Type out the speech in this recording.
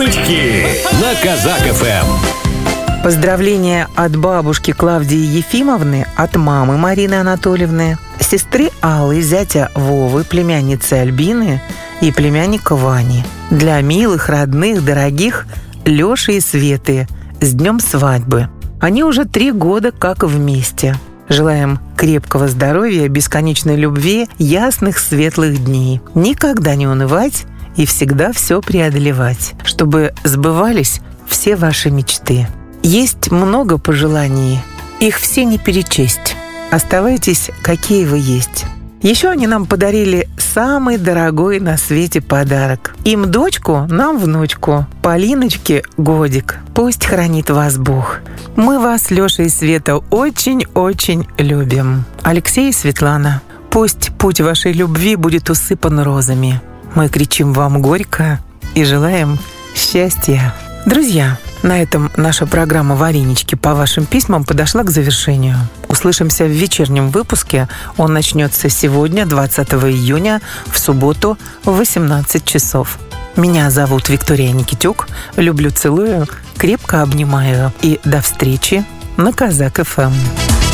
Шутки на Казак ФМ. Поздравления от бабушки Клавдии Ефимовны, от мамы Марины Анатольевны, сестры Аллы, зятя Вовы, племянницы Альбины и племянника Вани. Для милых, родных, дорогих Лёши и Светы с днем свадьбы. Они уже 3 года как вместе. Желаем крепкого здоровья, бесконечной любви, ясных, светлых дней. Никогда не унывать и всегда все преодолевать, чтобы сбывались все ваши мечты. Есть много пожеланий, их все не перечесть. Оставайтесь, какие вы есть. Еще они нам подарили самый дорогой на свете подарок. Им дочку, нам внучку. Полиночке годик. Пусть хранит вас Бог. Мы вас, Лёша и Света, очень-очень любим. Алексей и Светлана, пусть путь вашей любви будет усыпан розами. Мы кричим вам горько и желаем счастья. Друзья, на этом наша программа «Варенички» по вашим письмам подошла к завершению. Услышимся в вечернем выпуске. Он начнется сегодня, 20 июня, в субботу в 18 часов. Меня зовут Виктория Никитюк. Люблю, целую, крепко обнимаю. И до встречи на Казак ФМ.